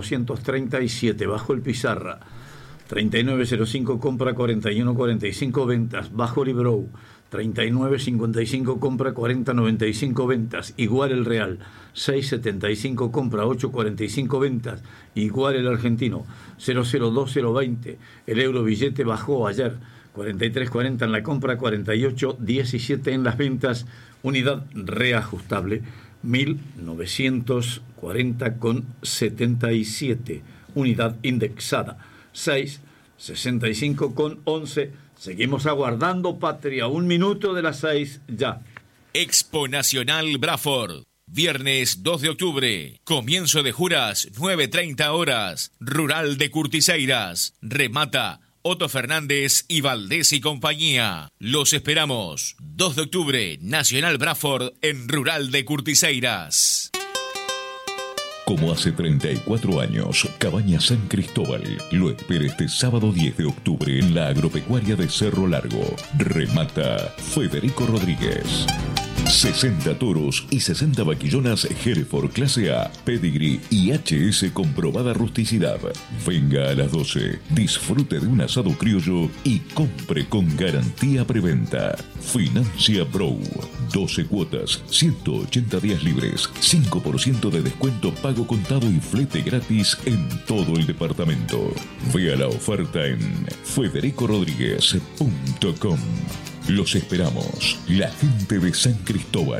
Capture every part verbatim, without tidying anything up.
doscientos treinta y siete, bajo el Pizarra. treinta y nueve cero cinco, compra cuarenta y uno cuarenta y cinco, ventas. Bajo Librou. treinta y nueve cincuenta y cinco, compra cuarenta noventa y cinco, ventas. Igual el Real. seis setenta y cinco, compra ocho cuarenta y cinco, ventas. Igual el Argentino. cero cero dos cero veinte. El euro billete bajó ayer. cuarenta y tres cuarenta en la compra, cuarenta y ocho diecisiete en las ventas. Unidad reajustable. mil novecientos cuarenta con setenta y siete. Unidad indexada. seis sesenta y cinco con once. Seguimos aguardando, Patria. Un minuto de las seis ya. Expo Nacional Braford. Viernes dos de octubre. Comienzo de juras, nueve treinta horas. Rural de Curtiseiras. Remata Otto Fernández y Valdés y compañía. Los esperamos. dos de octubre, Nacional Braford en Rural de Curtiseiras. Como hace treinta y cuatro años, Cabañas San Cristóbal lo espera este sábado diez de octubre en la agropecuaria de Cerro Largo. Remata Federico Rodríguez. sesenta toros y sesenta vaquillonas Hereford clase A, Pedigree y H S comprobada rusticidad. Venga a las doce, disfrute de un asado criollo y compre con garantía preventa. Financia Brow. doce cuotas, ciento ochenta días libres, cinco por ciento de descuento pago contado y flete gratis en todo el departamento. Vea la oferta en federico rodríguez punto com. Los esperamos, la gente de San Cristóbal.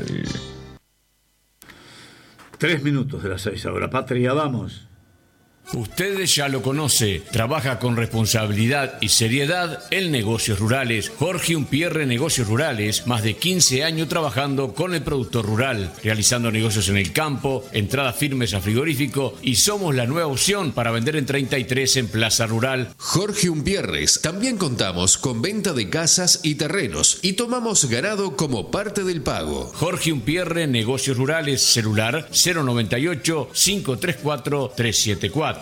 Tres minutos de las seis ahora, Patria, vamos. Ustedes ya lo conoce, trabaja con responsabilidad y seriedad en negocios rurales. Jorge Umpierre Negocios Rurales, más de quince años trabajando con el productor rural, realizando negocios en el campo, entradas firmes a frigorífico y somos la nueva opción para vender en treinta y tres en Plaza Rural. Jorge Umpierres, también contamos con venta de casas y terrenos y tomamos ganado como parte del pago. Jorge Umpierre Negocios Rurales, celular cero noventa y ocho, cinco tres cuatro, tres siete cuatro.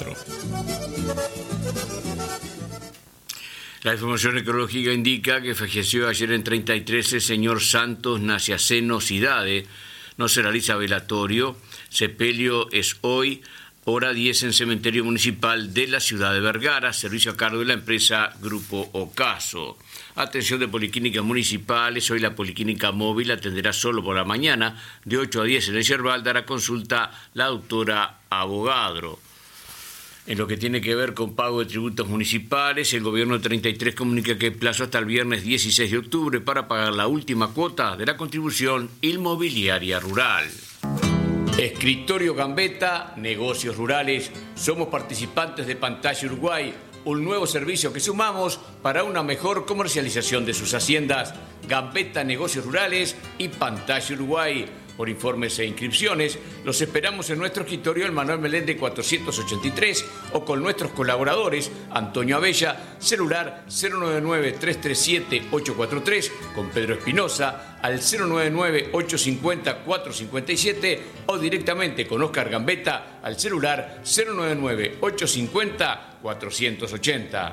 La información ecológica indica que falleció ayer en treinta y tres el señor Santos Naciaceno Cidade. No se realiza velatorio. Sepelio es hoy, hora diez, en Cementerio Municipal de la ciudad de Vergara, servicio a cargo de la empresa Grupo Ocaso. Atención de policlínicas municipales, hoy la policlínica móvil atenderá solo por la mañana, de ocho a diez en el Yerbal, dará consulta la doctora Abogadro. En lo que tiene que ver con pago de tributos municipales, el gobierno de treinta y tres comunica que hay plazo hasta el viernes dieciséis de octubre para pagar la última cuota de la contribución inmobiliaria rural. Escritorio Gambetta, negocios rurales. Somos participantes de Pantalla Uruguay, un nuevo servicio que sumamos para una mejor comercialización de sus haciendas. Gambetta Negocios Rurales y Pantalla Uruguay. Por informes e inscripciones, los esperamos en nuestro escritorio, el Manuel Meléndez cuatrocientos ochenta y tres, o con nuestros colaboradores, Antonio Abella, celular cero nueve nueve, tres tres siete, ocho cuatro tres, con Pedro Espinosa, al cero nueve nueve, ocho cinco cero, cuatro cinco siete, o directamente con Oscar Gambetta, al celular cero nueve nueve, ocho cinco cero, cuatro ocho cero.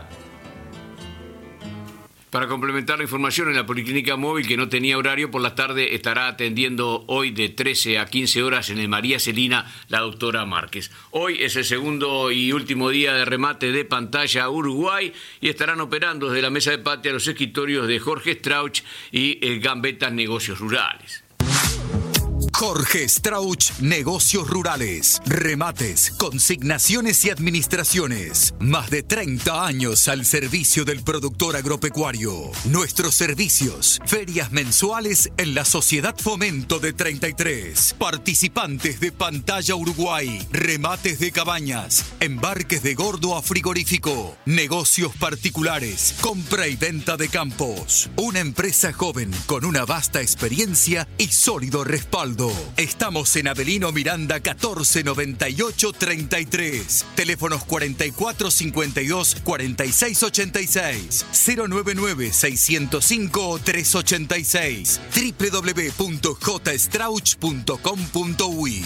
Para complementar la información, en la Policlínica Móvil, que no tenía horario, por la tarde estará atendiendo hoy de trece a quince horas en el María Celina la doctora Márquez. Hoy es el segundo y último día de remate de Pantalla Uruguay y estarán operando desde la mesa de patria los escritorios de Jorge Strauch y el Gambetta Negocios Rurales. Jorge Strauch Negocios Rurales, remates, consignaciones y administraciones. Más de treinta años al servicio del productor agropecuario. Nuestros servicios, ferias mensuales en la Sociedad Fomento de treinta y tres. Participantes de Pantalla Uruguay, remates de cabañas, embarques de gordo a frigorífico, negocios particulares, compra y venta de campos. Una empresa joven con una vasta experiencia y sólido respaldo. Estamos en Avelino Miranda catorce noventa y ocho treinta y tres. Teléfonos cuarenta y cuatro cincuenta y dos cuarenta y seis ochenta y seis. cero nueve nueve, seiscientos cinco, trescientos ochenta y seis. doble u doble u doble u punto j strauch punto com punto u i.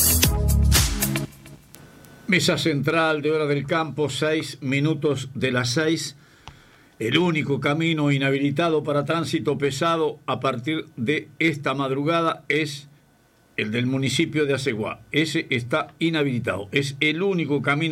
Mesa central de Hora del Campo, seis minutos de las seis. El único camino inhabilitado para tránsito pesado a partir de esta madrugada es el del municipio de Aceguá. Ese está inhabilitado. Es el único camino